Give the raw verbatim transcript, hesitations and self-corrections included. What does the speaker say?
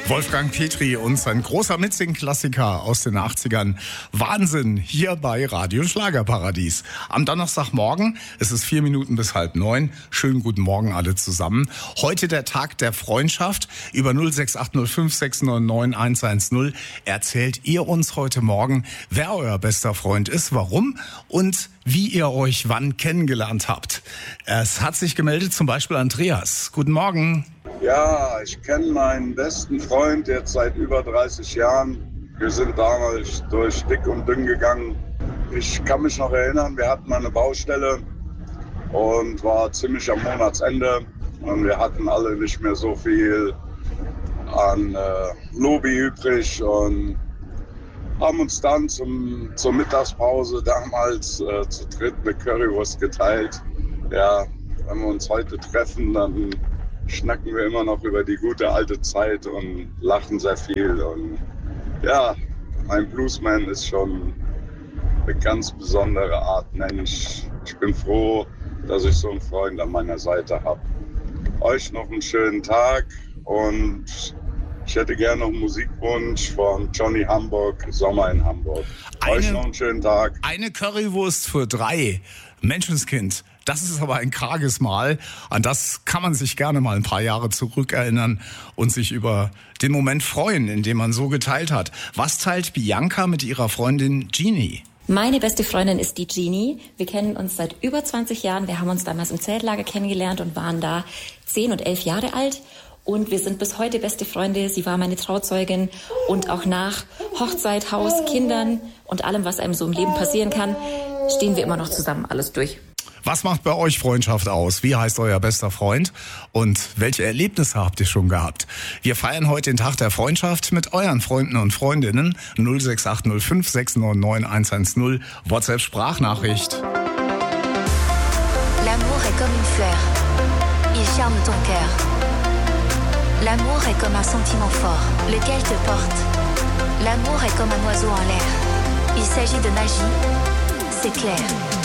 Wolfgang Petri und sein großer Mitsing-Klassiker aus den achtzigern. Wahnsinn, hier bei Radio Schlagerparadies. Am Donnerstagmorgen, es ist vier Minuten bis halb neun. Schönen guten Morgen alle zusammen. Heute der Tag der Freundschaft. Über null sechs acht null fünf sechs neun neun eins eins null erzählt ihr uns heute Morgen, wer euer bester Freund ist, warum und wie ihr euch wann kennengelernt habt. Es hat sich gemeldet zum Beispiel Andreas. Guten Morgen. Ja, ich kenne meinen besten Freund jetzt seit über dreißig Jahren. Wir sind damals durch dick und dünn gegangen. Ich kann mich noch erinnern, wir hatten mal eine Baustelle und war ziemlich am Monatsende. Und wir hatten alle nicht mehr so viel an äh, Lobi übrig und haben uns dann zum, zur Mittagspause damals äh, zu dritt eine Currywurst geteilt. Ja, wenn wir uns heute treffen, dann schnacken wir immer noch über die gute alte Zeit und lachen sehr viel. Und ja, mein Bluesman ist schon eine ganz besondere Art Mensch. Ich bin froh, dass ich so einen Freund an meiner Seite habe. Euch noch einen schönen Tag und ich hätte gerne noch einen Musikwunsch von Johnny Hamburg, Sommer in Hamburg. Eine, Euch noch einen schönen Tag. Eine Currywurst für drei. Menschenskind. Das ist aber ein karges Mal. An das kann man sich gerne mal ein paar Jahre zurückerinnern und sich über den Moment freuen, in dem man so geteilt hat. Was teilt Bianca mit ihrer Freundin Jeannie? Meine beste Freundin ist die Jeannie. Wir kennen uns seit über zwanzig Jahren. Wir haben uns damals im Zeltlager kennengelernt und waren da zehn und elf Jahre alt. Und wir sind bis heute beste Freunde. Sie war meine Trauzeugin. Und auch nach Hochzeit, Haus, Kindern und allem, was einem so im Leben passieren kann, stehen wir immer noch zusammen alles durch. Was macht bei euch Freundschaft aus? Wie heißt euer bester Freund? Und welche Erlebnisse habt ihr schon gehabt? Wir feiern heute den Tag der Freundschaft mit euren Freunden und Freundinnen. null sechs acht null fünf sechs neun neun eins eins null. WhatsApp-Sprachnachricht. L'amour est comme une fleur. Il charme ton cœur. L'amour est comme un sentiment fort, lequel te porte. L'amour est comme un oiseau en l'air. Il s'agit de magie, c'est clair.